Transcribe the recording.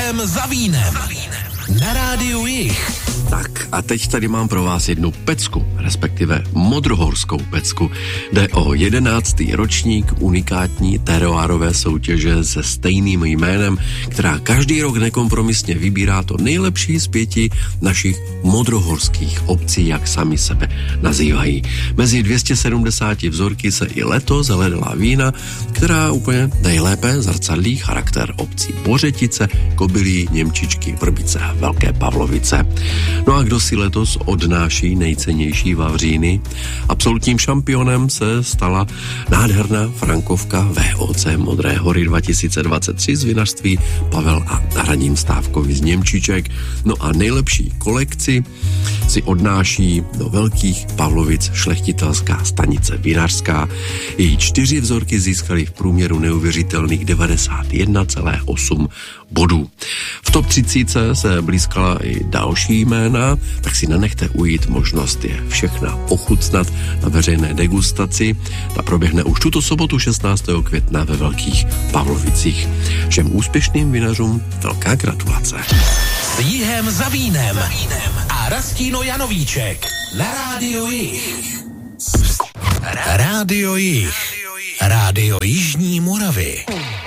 Jihem za vínem. Na rádiu Jih. Tak a teď tady mám pro vás jednu pecku, respektive modrohorskou pecku. Jde o 11. ročník unikátní teroárové soutěže se stejným jménem, která každý rok nekompromisně vybírá to nejlepší z 5 našich modrohorských obcí, jak sami sebe nazývají. Mezi 270 vzorky se i letos hledala vína, která úplně nejlépe zrcadlí charakter obcí Bořetice, Kobylí, Němčičky, Vrbice a Velké Pavlovice. No a kdo si letos odnáší nejcennější vavříny? Absolutním šampionem se stala nádherná frankovka VOC Modré hory 2023 z vinařství Pavel a Radim Stávkovi z Němčiček. No a nejlepší kolekci si odnáší do Velkých Pavlovic šlechtitelská stanice vinařská. Její 4 vzorky získaly v průměru neuvěřitelných 91,8 bodů. V top 30 se blízkala i další jména, tak si nenechte ujít možnost je všechna ochutnat na veřejné degustaci. Ta proběhne už tuto sobotu 16. května ve Velkých Pavlovicích. Všem úspěšným vinařům velká gratulace. S Jihem za vínem a Rastíno Janovíček na rádiu Jih. Rádio Jih. Rádio Jižní Moravy.